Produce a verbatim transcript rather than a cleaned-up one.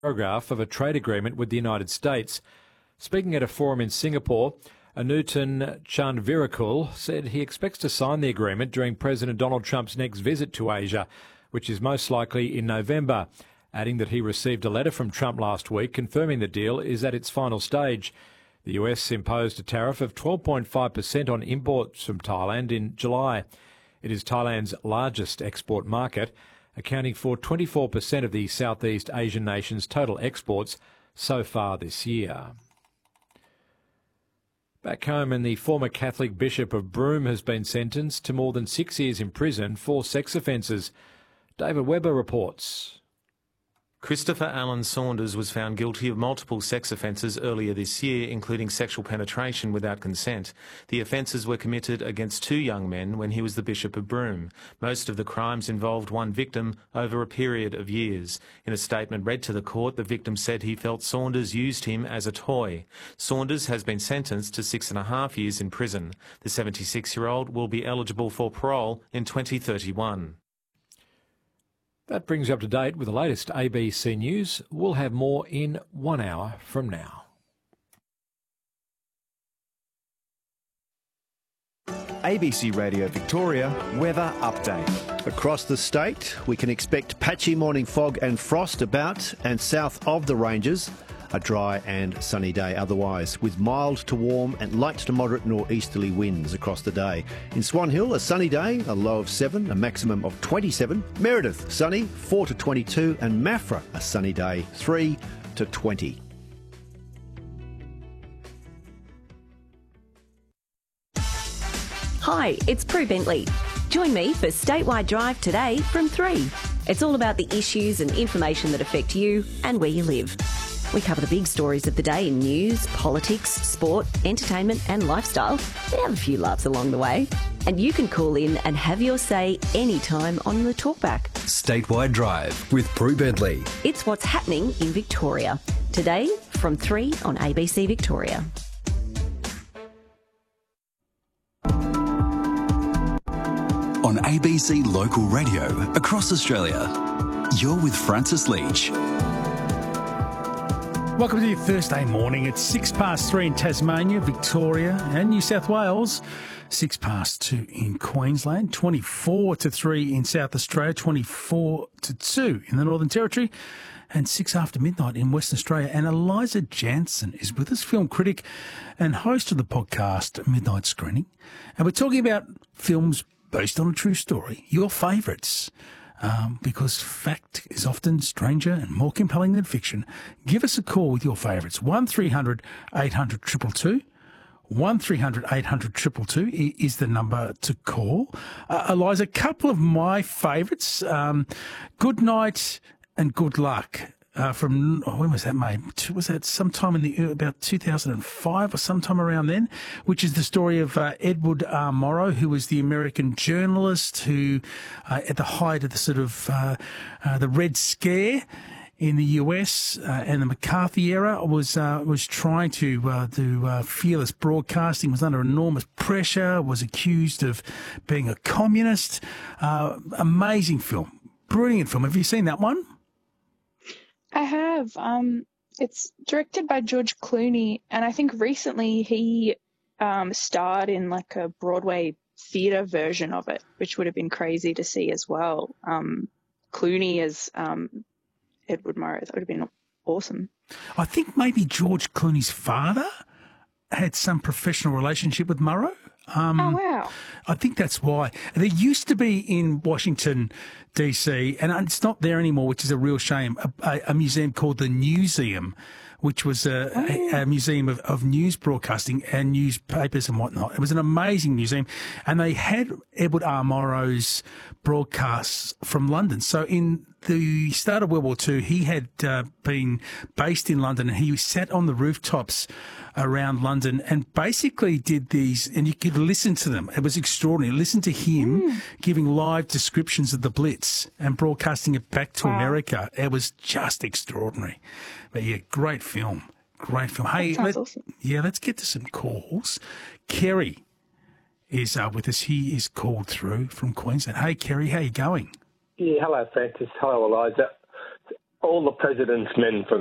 paragraph of a trade agreement with the United States. Speaking at a forum in Singapore, Anutin Chanvirakul said he expects to sign the agreement during President Donald Trump's next visit to Asia, which is most likely in November, adding that he received a letter from Trump last week confirming the deal is at its final stage. The U S imposed a tariff of twelve point five percent on imports from Thailand in July. It is Thailand's largest export market, accounting for twenty-four percent of the Southeast Asian nation's total exports so far this year. Back home, and the former Catholic Bishop of Broome has been sentenced to more than six years in prison for sex offences. David Webber reports. Christopher Allen Saunders was found guilty of multiple sex offences earlier this year, including sexual penetration without consent. The offences were committed against two young men when he was the Bishop of Broome. Most of the crimes involved one victim over a period of years. In a statement read to the court, the victim said he felt Saunders used him as a toy. Saunders has been sentenced to six and a half years in prison. The seventy-six-year-old will be eligible for parole in twenty thirty-one. That brings you up to date with the latest A B C News. We'll have more in one hour from now. A B C Radio Victoria weather update. Across the state, we can expect patchy morning fog and frost about, and south of the ranges, a dry and sunny day otherwise, with mild to warm and light to moderate northeasterly winds across the day. In Swan Hill, a sunny day, a low of seven, a maximum of twenty-seven. Meredith, sunny, four to twenty-two, and Maffra, a sunny day, three to twenty. Hi, it's Prue Bentley. Join me for Statewide Drive today from three. It's all about the issues and information that affect you and where you live. We cover the big stories of the day in news, politics, sport, entertainment and lifestyle. We have a few laughs along the way. And you can call in and have your say anytime on the Talkback. Statewide Drive with Prue Bentley. It's what's happening in Victoria. Today from three on A B C Victoria. On A B C Local Radio across Australia, you're with Francis Leach. Welcome to your Thursday morning. It's six past three in Tasmania, Victoria and New South Wales. Six past two in Queensland. Twenty-four to three in South Australia. Twenty-four to two in the Northern Territory. And six after midnight in Western Australia. And Eliza Jansen is with us, film critic and host of the podcast Midnight Screening. And we're talking about films based on a true story, your favourites. Um, because fact is often stranger and more compelling than fiction. Give us a call with your favourites. one three hundred eight hundred two two two. one three hundred eight hundred two two two is the number to call. Uh, Eliza, a couple of my favourites. Um, Good Night and Good Luck. Uh, from, oh, when was that made? Was that sometime in the, about two thousand five or sometime around then? Which is the story of uh, Edward R. Morrow, who was the American journalist who, uh, at the height of the sort of, uh, uh, the Red Scare in the U S uh, and the McCarthy era, was, uh, was trying to, uh, do, uh, fearless broadcasting, was under enormous pressure, was accused of being a communist. Uh, amazing film. Brilliant film. Have you seen that one? I have. Um, it's directed by George Clooney, and I think recently he um, starred in like a Broadway theatre version of it, which would have been crazy to see as well. Um, Clooney as um, Edward Morrow, that would have been awesome. I think maybe George Clooney's father had some professional relationship with Morrow. Um, oh, wow. I think that's why. There used to be in Washington, D C, and it's not there anymore, which is a real shame, a, a museum called the Newseum, which was a, oh, yeah. a, a museum of, of news broadcasting and newspapers and whatnot. It was an amazing museum, and they had Edward R. Morrow's broadcasts from London. So in the start of World War Two, he had uh, been based in London, and he sat on the rooftops around London and basically did these, and you could listen to them. It was extraordinary. Listen to him mm. giving live descriptions of the Blitz and broadcasting it back to wow. America. It was just extraordinary. But yeah, great film. Great film. Hey, let, awesome. yeah, let's get to some calls. Kerry is uh, with us. He is called through from Queensland. Hey, Kerry, how you going? Yeah, hello, Francis. Hello, Eliza. all the president's men from